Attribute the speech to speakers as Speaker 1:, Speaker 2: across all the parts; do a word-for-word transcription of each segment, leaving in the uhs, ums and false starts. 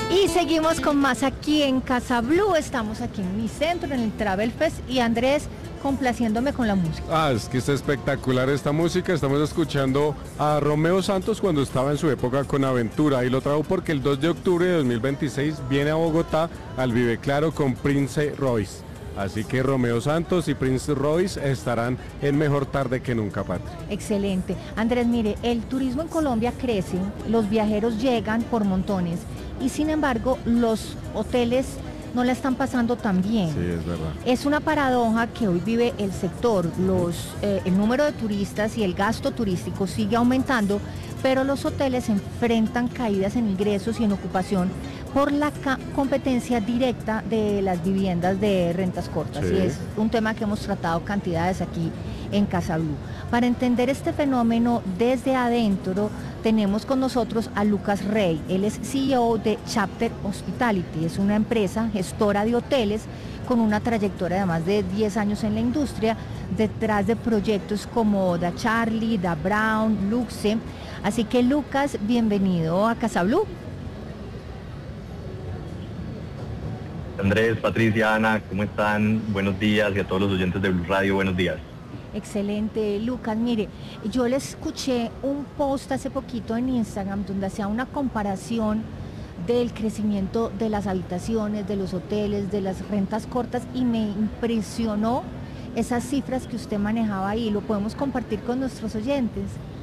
Speaker 1: Y seguimos con más aquí en Casa Blue. Estamos aquí en mi centro, en el Travel Fest, y Andrés complaciéndome con la música.
Speaker 2: Ah, es que está espectacular esta música. Estamos escuchando a Romeo Santos cuando estaba en su época con Aventura, y lo trajo porque el dos de octubre de dos mil veintiséis viene a Bogotá al Vive Claro con Prince Royce. Así que Romeo Santos y Prince Royce estarán en Mejor Tarde que Nunca, Patria.
Speaker 1: Excelente. Andrés, mire, el turismo en Colombia crece, los viajeros llegan por montones y sin embargo los hoteles no la están pasando tan bien.
Speaker 2: Sí, es verdad.
Speaker 1: Es una paradoja que hoy vive el sector. Los, eh, el número de turistas y el gasto turístico sigue aumentando, pero los hoteles enfrentan caídas en ingresos y en ocupación por la competencia directa de las viviendas de rentas cortas. Sí. Y es un tema que hemos tratado cantidades aquí en Casa Blue. Para entender este fenómeno desde adentro, tenemos con nosotros a Lucas Rey. Él es C E O de Chapter Hospitality. Es una empresa gestora de hoteles con una trayectoria de más de diez años en la industria, detrás de proyectos como Da Charlie, Da Brown, Luxe. Así que Lucas, bienvenido a Casa Blue.
Speaker 3: Andrés, Patricia, Ana, ¿cómo están? Buenos días, y a todos los oyentes de Blue Radio, buenos días.
Speaker 1: Excelente, Lucas. Mire, yo le escuché un post hace poquito en Instagram donde hacía una comparación del crecimiento de las habitaciones, de los hoteles, de las rentas cortas, y me impresionó esas cifras que usted manejaba ahí. ¿Lo podemos compartir con nuestros oyentes?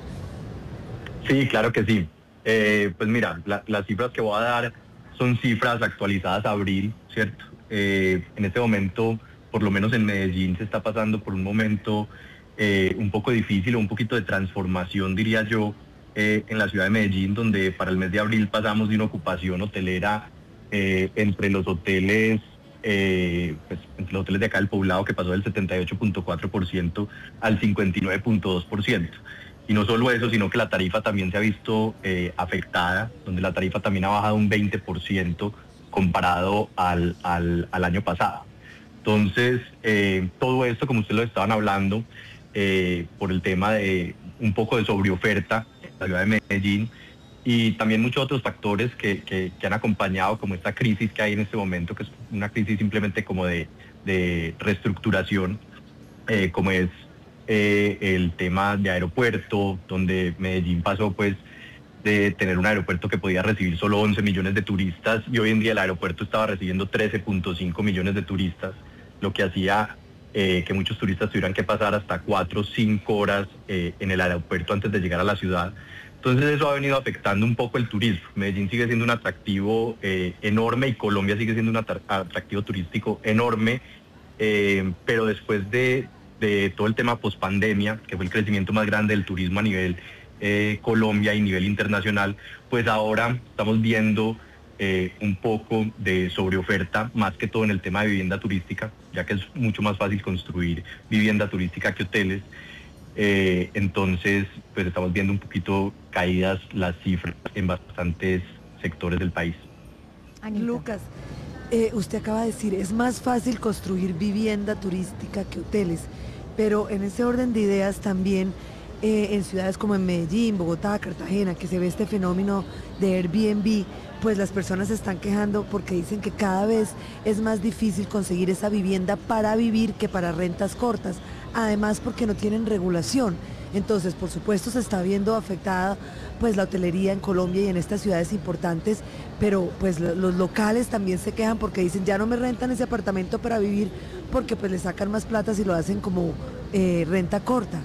Speaker 3: Sí, claro que sí. Eh, pues mira, la, las cifras que voy a dar son cifras actualizadas a abril, ¿cierto? Eh, en este momento, por lo menos en Medellín, se está pasando por un momento eh, un poco difícil, o un poquito de transformación, diría yo, eh, en la ciudad de Medellín, donde para el mes de abril pasamos de una ocupación hotelera eh, entre los hoteles, eh, pues, entre los hoteles de acá del poblado, que pasó del setenta y ocho punto cuatro por ciento al cincuenta y nueve punto dos por ciento. Y no solo eso, sino que la tarifa también se ha visto eh, afectada, donde la tarifa también ha bajado un veinte por ciento comparado al, al, al año pasado. Entonces, eh, todo esto, como ustedes lo estaban hablando, eh, por el tema de un poco de sobreoferta en la ciudad de Medellín, y también muchos otros factores que, que, que han acompañado, como esta crisis que hay en este momento, que es una crisis simplemente como de, de reestructuración, eh, como es Eh, el tema de aeropuerto, donde Medellín pasó pues de tener un aeropuerto que podía recibir solo once millones de turistas, y hoy en día el aeropuerto estaba recibiendo trece punto cinco millones de turistas, lo que hacía eh, que muchos turistas tuvieran que pasar hasta cuatro o cinco horas eh, en el aeropuerto antes de llegar a la ciudad. Entonces eso ha venido afectando un poco el turismo. Medellín sigue siendo un atractivo eh, enorme, y Colombia sigue siendo un atractivo turístico enorme, eh, pero después de de todo el tema pospandemia, que fue el crecimiento más grande del turismo a nivel eh, Colombia y nivel internacional, pues ahora estamos viendo eh, un poco de sobreoferta, más que todo en el tema de vivienda turística, ya que es mucho más fácil construir vivienda turística que hoteles. Eh, entonces, pues estamos viendo un poquito caídas las cifras en bastantes sectores del país.
Speaker 4: Anita. Lucas, eh, usted acaba de decir, es más fácil construir vivienda turística que hoteles, pero en ese orden de ideas también eh, en ciudades como en Medellín, Bogotá, Cartagena, que se ve este fenómeno de Airbnb, pues las personas se están quejando porque dicen que cada vez es más difícil conseguir esa vivienda para vivir que para rentas cortas, además porque no tienen regulación. Entonces, por supuesto, se está viendo afectada pues la hotelería en Colombia y en estas ciudades importantes, pero pues los locales también se quejan porque dicen, ya no me rentan ese apartamento para vivir, porque pues le sacan más plata si lo hacen como eh, renta corta.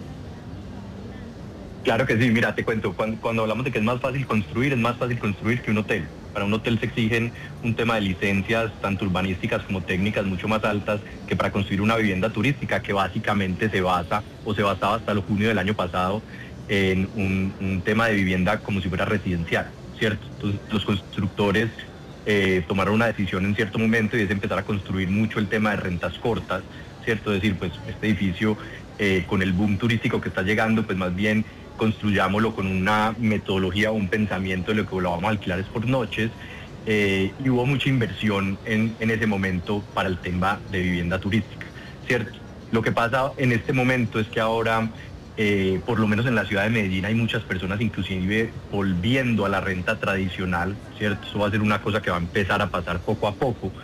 Speaker 3: Claro que sí, mira, te cuento, cuando, cuando hablamos de que es más fácil construir, es más fácil construir que un hotel. Para un hotel se exigen un tema de licencias, tanto urbanísticas como técnicas, mucho más altas que para construir una vivienda turística, que básicamente se basa, o se basaba hasta el junio del año pasado, en un, un tema de vivienda como si fuera residencial, ¿cierto? Entonces los constructores eh, tomaron una decisión en cierto momento, y es empezar a construir mucho el tema de rentas cortas, ¿cierto? Es decir, pues este edificio eh, con el boom turístico que está llegando, pues más bien construyámoslo con una metodología o un pensamiento de lo que lo vamos a alquilar es por noches, eh, y hubo mucha inversión en, en ese momento para el tema de vivienda turística, ¿cierto? Lo que pasa en este momento es que ahora Eh, por lo menos en la ciudad de Medellín hay muchas personas inclusive volviendo a la renta tradicional, ¿cierto? Eso va a ser una cosa que va a empezar a pasar poco a poco,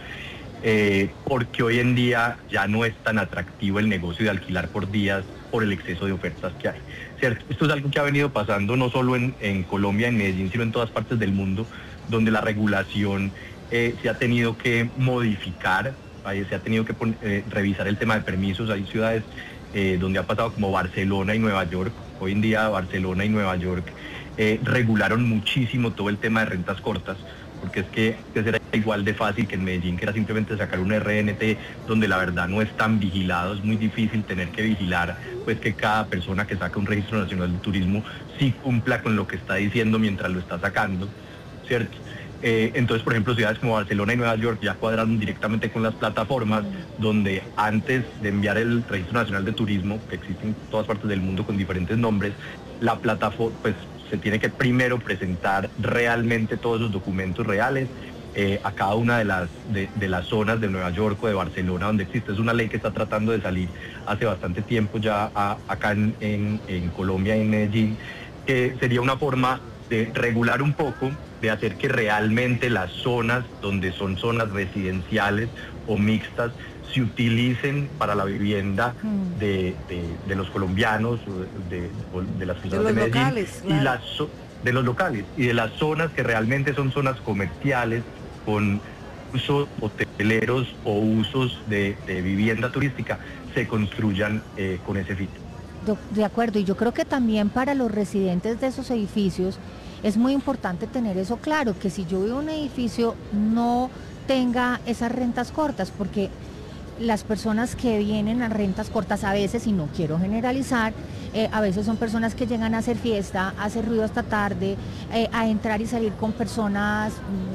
Speaker 3: eh, porque hoy en día ya no es tan atractivo el negocio de alquilar por días por el exceso de ofertas que hay, ¿cierto? Esto es algo que ha venido pasando no solo en, en Colombia, en Medellín, sino en todas partes del mundo, donde la regulación eh, se ha tenido que modificar, eh, se ha tenido que pon, eh, revisar el tema de permisos. Hay ciudades Eh, donde ha pasado como Barcelona y Nueva York. Hoy en día Barcelona y Nueva York eh, regularon muchísimo todo el tema de rentas cortas, porque es que, que será igual de fácil que en Medellín, que era simplemente sacar un R N T, donde la verdad no es tan vigilado. Es muy difícil tener que vigilar pues que cada persona que saca un registro nacional de turismo sí cumpla con lo que está diciendo mientras lo está sacando, ¿cierto? Eh, entonces, por ejemplo, ciudades como Barcelona y Nueva York ya cuadraron directamente con las plataformas, donde antes de enviar el Registro Nacional de Turismo, que existe en todas partes del mundo con diferentes nombres, la plataforma pues se tiene que primero presentar realmente todos los documentos reales eh, a cada una de las, de, de las zonas de Nueva York o de Barcelona donde existe. Es una ley que está tratando de salir hace bastante tiempo ya a, acá en, en, en Colombia y en Medellín, que sería una forma de regular un poco, de hacer que realmente las zonas donde son zonas residenciales o mixtas se utilicen para la vivienda mm. de, de, de los colombianos, de, de las personas de, de Medellín, locales, claro. y las, de los locales, y de las zonas que realmente son zonas comerciales con usos hoteleros o usos de, de vivienda turística, se construyan eh, con ese fin.
Speaker 1: De acuerdo, y yo creo que también para los residentes de esos edificios es muy importante tener eso claro, que si yo vivo en un edificio no tenga esas rentas cortas, porque las personas que vienen a rentas cortas a veces, y no quiero generalizar, eh, a veces son personas que llegan a hacer fiesta, a hacer ruido hasta tarde, eh, a entrar y salir con personas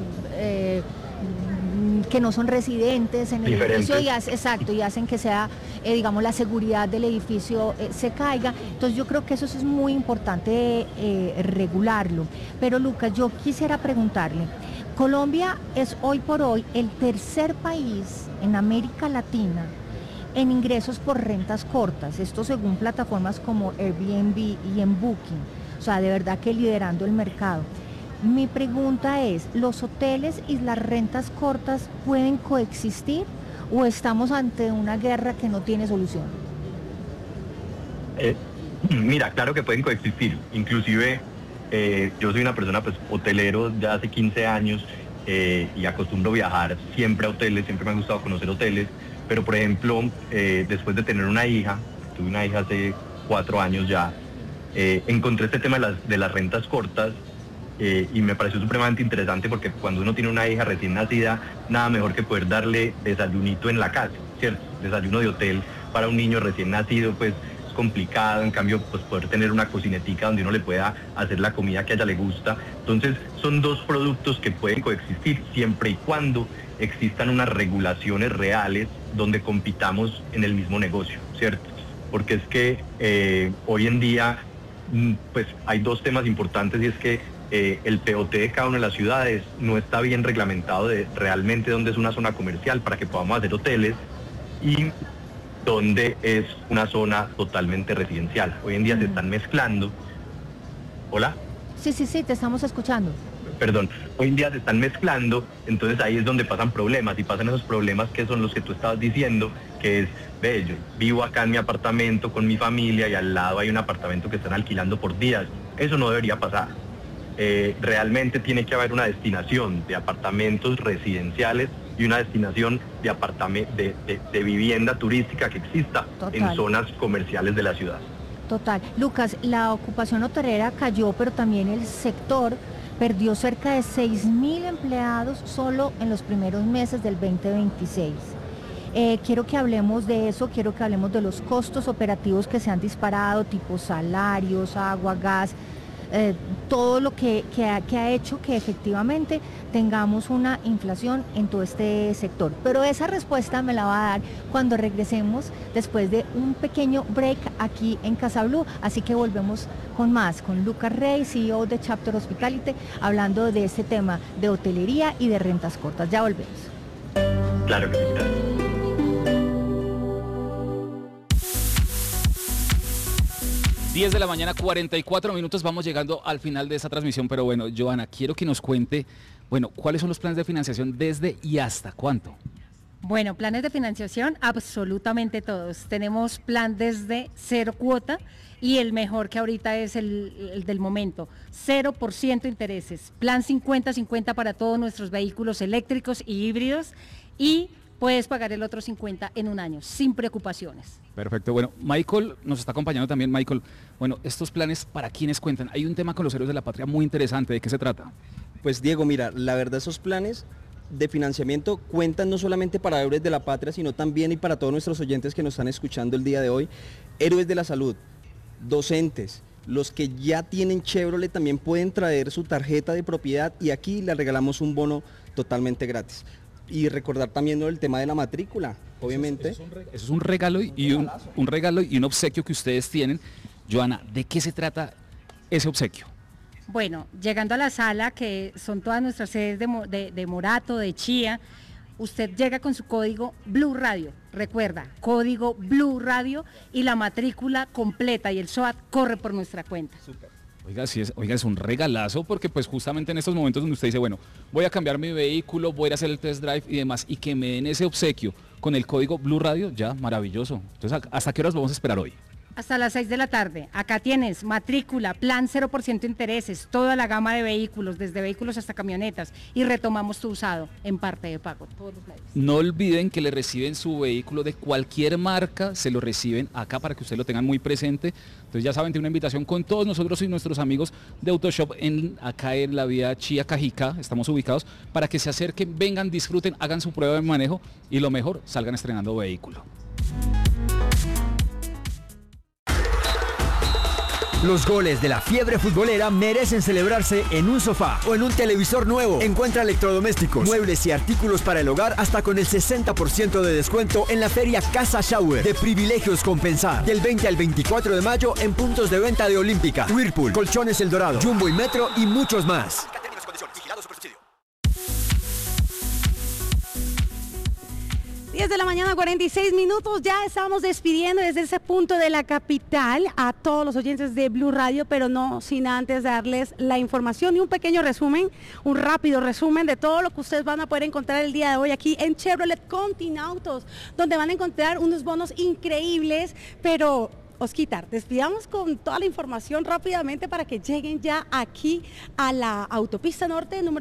Speaker 1: eh, que no son residentes en el Diferentes. edificio y hace, exacto, y hacen que sea, eh, digamos, la seguridad del edificio eh, se caiga. Entonces yo creo que eso es muy importante eh, regularlo. Pero Lucas, yo quisiera preguntarle, Colombia es hoy por hoy el tercer país en América Latina en ingresos por rentas cortas, esto según plataformas como Airbnb y en Booking, o sea, de verdad que liderando el mercado. Mi pregunta es, ¿los hoteles y las rentas cortas pueden coexistir o estamos ante una guerra que no tiene solución?
Speaker 3: Eh, mira, claro que pueden coexistir. Inclusive eh, yo soy una persona pues hotelero de hace quince años eh, y acostumbro viajar siempre a hoteles, siempre me ha gustado conocer hoteles, pero por ejemplo, eh, después de tener una hija, tuve una hija hace cuatro años ya, eh, encontré este tema de las, de las rentas cortas. Eh, y me pareció supremamente interesante porque cuando uno tiene una hija recién nacida, nada mejor que poder darle desayunito en la casa, ¿cierto? Desayuno de hotel para un niño recién nacido, pues es complicado. En cambio, pues poder tener una cocinetica donde uno le pueda hacer la comida que a ella le gusta. Entonces, son dos productos que pueden coexistir siempre y cuando existan unas regulaciones reales donde compitamos en el mismo negocio, ¿cierto? Porque es que eh, hoy en día, pues hay dos temas importantes, y es que Eh, el P O T de cada una de las ciudades no está bien reglamentado de realmente dónde es una zona comercial para que podamos hacer hoteles y dónde es una zona totalmente residencial. Hoy en día mm. se están mezclando. ¿Hola?
Speaker 1: Sí, sí, sí, te estamos escuchando.
Speaker 3: Perdón, hoy en día se están mezclando, entonces ahí es donde pasan problemas, y pasan esos problemas que son los que tú estabas diciendo, que es, ve, yo vivo acá en mi apartamento con mi familia y al lado hay un apartamento que están alquilando por días. Eso no debería pasar. Eh, realmente tiene que haber una destinación de apartamentos residenciales y una destinación de, apartame- de, de, de vivienda turística que exista Total. en zonas comerciales de la ciudad.
Speaker 1: Total. Lucas, la ocupación hotelera cayó, pero también el sector perdió cerca de seis mil empleados solo en los primeros meses del veinte veintiséis. Eh, quiero que hablemos de eso, quiero que hablemos de los costos operativos que se han disparado, tipo salarios, agua, gas, Eh, todo lo que, que, ha, que ha hecho que efectivamente tengamos una inflación en todo este sector. Pero esa respuesta me la va a dar cuando regresemos después de un pequeño break aquí en Casa Blue. Así que volvemos con más, con Lucas Rey, C E O de Chapter Hospitality, hablando de este tema de hotelería y de rentas cortas. Ya volvemos.
Speaker 3: Claro que sí, claro.
Speaker 5: diez de la mañana, cuarenta y cuatro minutos, vamos llegando al final de esta transmisión, pero bueno, Joana, quiero que nos cuente, bueno, ¿cuáles son los planes de financiación desde y hasta cuánto?
Speaker 6: Bueno, planes de financiación, absolutamente todos. Tenemos plan desde cero cuota y el mejor que ahorita es el, el del momento, cero por ciento intereses. Plan cincuenta cincuenta para todos nuestros vehículos eléctricos y híbridos y puedes pagar el otro cincuenta en un año, sin preocupaciones.
Speaker 5: Perfecto, bueno, Michael nos está acompañando también. Michael, bueno, estos planes, ¿para quiénes cuentan? Hay un tema con los héroes de la patria muy interesante, ¿de qué se trata?
Speaker 7: Pues Diego, mira, la verdad esos planes de financiamiento cuentan no solamente para héroes de la patria, sino también y para todos nuestros oyentes que nos están escuchando el día de hoy, héroes de la salud, docentes, los que ya tienen Chevrolet también pueden traer su tarjeta de propiedad y aquí les regalamos un bono totalmente gratis. Y recordar también, ¿no?, el tema de la matrícula, obviamente.
Speaker 5: Eso es, eso es, un, eso es un regalo y un, un regalo y un obsequio que ustedes tienen. Joana, ¿de qué se trata ese obsequio?
Speaker 6: Bueno, llegando a la sala, que son todas nuestras sedes de, de, de Morato, de Chía, usted llega con su código Blue Radio, recuerda, código Blue Radio y la matrícula completa y el S O A T corre por nuestra cuenta.
Speaker 5: Super. Oiga, sí es, oiga, es un regalazo porque pues justamente en estos momentos donde usted dice, bueno, voy a cambiar mi vehículo, voy a ir a hacer el test drive y demás, y que me den ese obsequio con el código Blue Radio, ya, maravilloso. Entonces, ¿hasta qué horas vamos a esperar hoy?
Speaker 6: Hasta las seis de la tarde. Acá tienes matrícula, plan cero por ciento intereses, toda la gama de vehículos, desde vehículos hasta camionetas, y retomamos tu usado en parte de pago. Todos los medios.
Speaker 5: No olviden que le reciben su vehículo de cualquier marca, se lo reciben acá para que ustedes lo tengan muy presente. Entonces ya saben, tiene una invitación con todos nosotros y nuestros amigos de Autoshop en, acá en la vía Chía Cajicá, estamos ubicados, para que se acerquen, vengan, disfruten, hagan su prueba de manejo y lo mejor, salgan estrenando vehículo.
Speaker 8: Los goles de la fiebre futbolera merecen celebrarse en un sofá o en un televisor nuevo. Encuentra electrodomésticos, muebles y artículos para el hogar hasta con el sesenta por ciento de descuento en la feria Casa Shower de Privilegios Compensar. Del veinte al veinticuatro de mayo en puntos de venta de Olímpica, Whirlpool, Colchones El Dorado, Jumbo y Metro y muchos más.
Speaker 9: diez de la mañana, cuarenta y seis minutos, ya estamos despidiendo desde ese punto de la capital a todos los oyentes de Blue Radio, pero no sin antes darles la información y un pequeño resumen, un rápido resumen de todo lo que ustedes van a poder encontrar el día de hoy aquí en Chevrolet Continautos, donde van a encontrar unos bonos increíbles, pero Osquitar, despidamos con toda la información rápidamente para que lleguen ya aquí a la autopista norte número